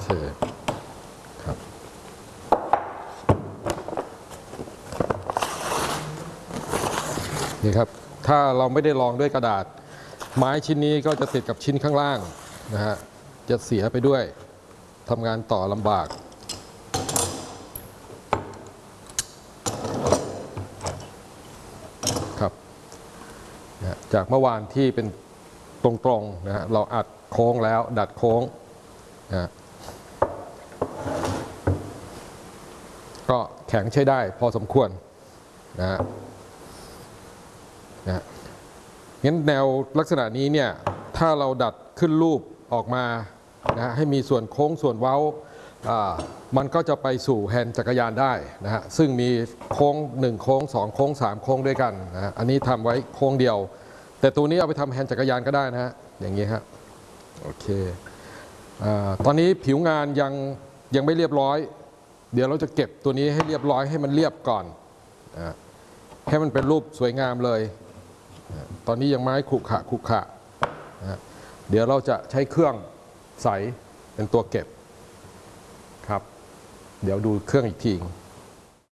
เคครับนี่ครับถ้าเราไม่ได้รองด้วยกระดาษไม้ชิ้นนี้ก็จะติดกับชิ้นข้างล่างนะฮะจะเสียไปด้วยทำงานต่อลำบากครับนะจากเมื่อวานที่เป็นตรงๆนะฮะเราอัดโค้งแล้วดัดโค้งนะก็แข็งใช้ได้พอสมควรนะฮะงั้นแนวลักษณะนี้เนี่ยถ้าเราดัดขึ้นรูปออกมานะให้มีส่วนโค้งส่วนเว้ามันก็จะไปสู่แฮนด์จักรยานได้นะฮะซึ่งมีโค้ง1โค้ง2โค้ง3โค้งด้วยกันนะอันนี้ทำไว้โค้งเดียวแต่ตัวนี้เอาไปทำแฮนด์จักรยานก็ได้นะฮะอย่างนี้ฮะโอเคตอนนี้ผิวงานยังไม่เรียบร้อยเดี๋ยวเราจะเก็บตัวนี้ให้เรียบร้อยให้มันเรียบก่อนให้มันเป็นรูปสวยงามเลยตอนนี้ยังไม้ขรุขระนะเดี๋ยวเราจะใช้เครื่องใสเป็นตัวเก็บครับเดี๋ยวดูเครื่องอีกที